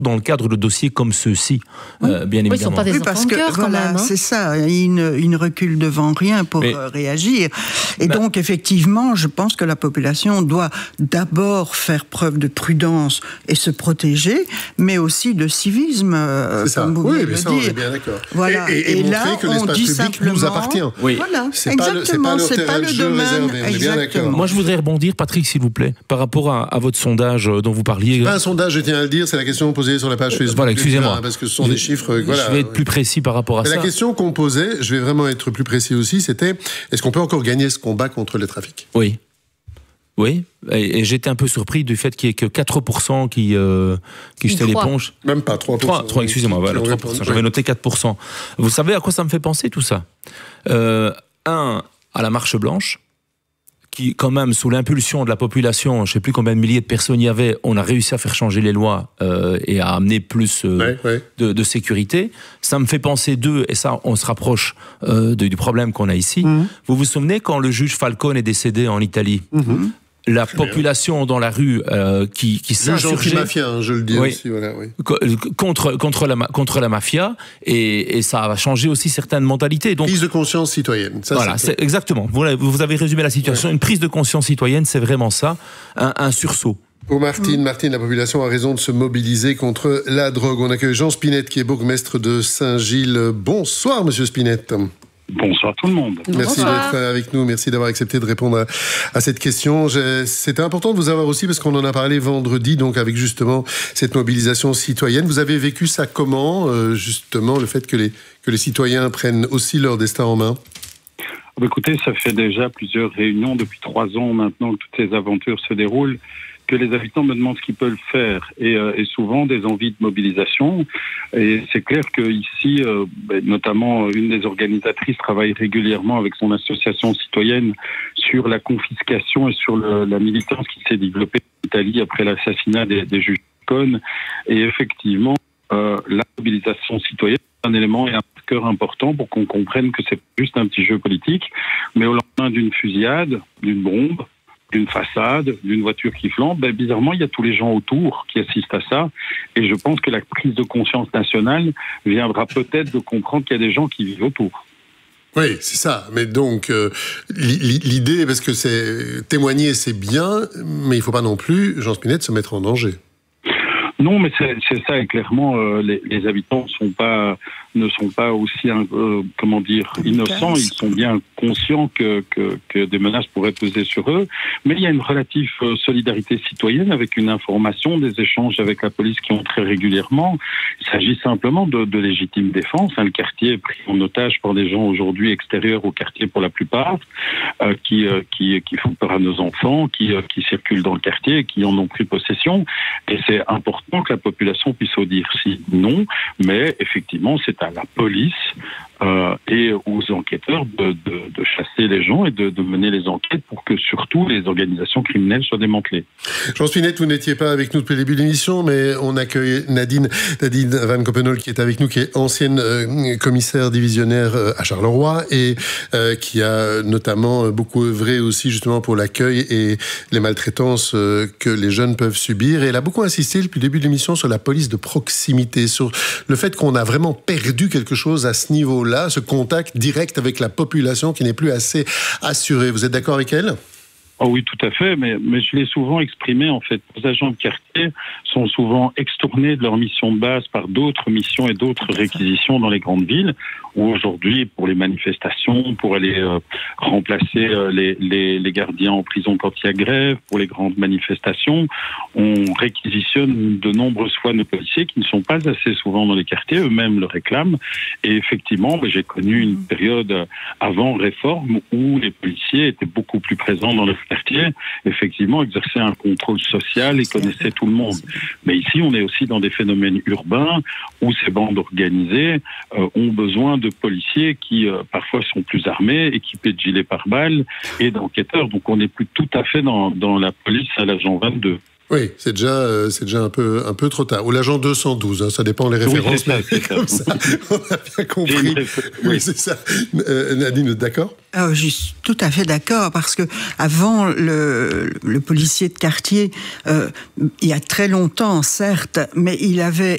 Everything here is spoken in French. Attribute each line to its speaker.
Speaker 1: dans le cadre de dossiers comme ceux-ci, bien évidemment.
Speaker 2: Ils sont pas des enfants
Speaker 3: parce
Speaker 2: de
Speaker 3: que
Speaker 2: cœur, quand
Speaker 3: voilà,
Speaker 2: même, hein.
Speaker 3: c'est ça. Ils ne reculent devant rien pour réagir. Et donc, effectivement, je pense que la population doit d'abord faire preuve de prudence et se protéger, mais aussi de civisme, comme vous venez de le dire.
Speaker 4: On est bien d'accord.
Speaker 3: Voilà.
Speaker 4: Et
Speaker 3: là,
Speaker 4: montrer que
Speaker 3: on
Speaker 4: l'espace
Speaker 3: dit
Speaker 4: public
Speaker 3: simplement,
Speaker 4: nous appartient.
Speaker 1: Oui.
Speaker 3: Voilà,
Speaker 4: C'est pas leur terrain de jeu réservé. On est bien d'accord.
Speaker 1: Moi, je voudrais rebondir, Patrick, s'il vous plaît, par rapport à votre sondage dont vous parliez.
Speaker 4: C'est pas un sondage, je tiens à le dire, c'est la question posée sur la page Facebook.
Speaker 1: Voilà, excusez-moi.
Speaker 4: Parce que ce sont des chiffres. Voilà.
Speaker 1: Je vais être plus précis par rapport à ça.
Speaker 4: La question qu'on posait, je vais vraiment être plus précis aussi, c'était est-ce qu'on peut encore gagner ce combat contre le trafic ?
Speaker 1: Oui. Oui, et j'étais un peu surpris du fait qu'il n'y ait que 4% qui jetaient l'éponge.
Speaker 4: Même pas, 3%.
Speaker 1: 3 excusez-moi, voilà, 3%. J'avais noté 4%. Vous savez à quoi ça me fait penser tout ça ? À la marche blanche, qui quand même, sous l'impulsion de la population, je ne sais plus combien de milliers de personnes il y avait, on a réussi à faire changer les lois et à amener plus de sécurité. Ça me fait penser et ça on se rapproche du problème qu'on a ici. Vous vous souvenez quand le juge Falcone est décédé en Italie ? La population dans la rue qui s'insurgeait
Speaker 4: mafia, je le dis aussi, voilà,
Speaker 1: contre la mafia, et ça a changé aussi certaines mentalités. Donc,
Speaker 4: prise de conscience citoyenne. Ça,
Speaker 1: voilà, c'est exactement. Vous avez résumé la situation. Une prise de conscience citoyenne, c'est vraiment ça, un sursaut.
Speaker 4: Martine, la population a raison de se mobiliser contre la drogue. On accueille Jean Spinette, qui est bourgmestre de Saint-Gilles. Bonsoir, monsieur Spinette.
Speaker 5: Bonsoir tout le monde.
Speaker 4: Merci d'être avec nous, merci d'avoir accepté de répondre à cette question. C'était important de vous avoir aussi parce qu'on en a parlé vendredi, donc avec justement cette mobilisation citoyenne. Vous avez vécu ça comment, justement, le fait que les citoyens prennent aussi leur destin en main ?
Speaker 5: Écoutez, ça fait déjà plusieurs réunions depuis 3 ans maintenant que toutes ces aventures se déroulent, que les habitants me demandent ce qu'ils peuvent faire et souvent des envies de mobilisation. Et c'est clair qu'ici, notamment une des organisatrices travaille régulièrement avec son association citoyenne sur la confiscation et sur la militance qui s'est développée en Italie après l'assassinat des juges Falcone. Et effectivement, la mobilisation citoyenne est un élément et un marqueur important pour qu'on comprenne que c'est juste un petit jeu politique, mais au lendemain d'une fusillade, d'une bombe, d'une façade, d'une voiture qui flambe, bizarrement, il y a tous les gens autour qui assistent à ça. Et je pense que la prise de conscience nationale viendra peut-être de comprendre qu'il y a des gens qui vivent autour.
Speaker 4: Oui, c'est ça. Mais donc, l'idée, parce que témoigner, c'est bien, mais il ne faut pas non plus, Jean Spinette, se mettre en danger.
Speaker 5: Non, mais c'est ça, et clairement, les habitants ne sont pas aussi, innocents. Ils sont bien conscients que des menaces pourraient peser sur eux. Mais il y a une relative solidarité citoyenne avec une information, des échanges avec la police qui ont très régulièrement. Il s'agit simplement de légitime défense. Le quartier est pris en otage par des gens aujourd'hui extérieurs au quartier pour la plupart, qui font peur à nos enfants, qui circulent dans le quartier et qui en ont pris possession. Et c'est important que la population puisse dire si, non, mais effectivement, c'est à la police et aux enquêteurs de chasser les gens et de mener les enquêtes pour que surtout les organisations criminelles soient démantelées.
Speaker 4: Jean Spinette, vous n'étiez pas avec nous depuis le début de l'émission, mais on accueille Nadine Van Coppenol qui est avec nous, qui est ancienne commissaire divisionnaire à Charleroi et qui a notamment beaucoup œuvré aussi justement pour l'accueil et les maltraitances que les jeunes peuvent subir. Et elle a beaucoup insisté depuis le début de l'émission sur la police de proximité, sur le fait qu'on a vraiment perdu quelque chose à ce niveau-là, ce contact direct avec la population qui n'est plus assez assuré. Vous êtes d'accord avec elle ?
Speaker 5: Oh oui, tout à fait, mais je l'ai souvent exprimé, en fait. Les agents de quartier sont souvent extournés de leur mission de base par d'autres missions et d'autres réquisitions dans les grandes villes, où aujourd'hui, pour les manifestations, pour aller remplacer les gardiens en prison quand il y a grève, pour les grandes manifestations, on réquisitionne de nombreuses fois nos policiers qui ne sont pas assez souvent dans les quartiers, eux-mêmes le réclament. Et effectivement, j'ai connu une période avant réforme où les policiers étaient beaucoup plus présents dans le quartier, effectivement, exerçaient un contrôle social et connaissaient tout le monde. Mais ici, on est aussi dans des phénomènes urbains où ces bandes organisées ont besoin de policiers qui, parfois, sont plus armés, équipés de gilets pare-balles et d'enquêteurs. Donc, on n'est plus tout à fait dans la police à l'agent 22.
Speaker 4: Oui, c'est déjà un peu trop tard. Ou l'agent 212, ça dépend les références.
Speaker 5: Oui, c'est
Speaker 4: comme ça, on a bien compris. Oui, c'est ça. Nadine, d'accord ?
Speaker 3: Je suis tout à fait d'accord, parce que avant le policier de quartier, il y a très longtemps, certes, mais il avait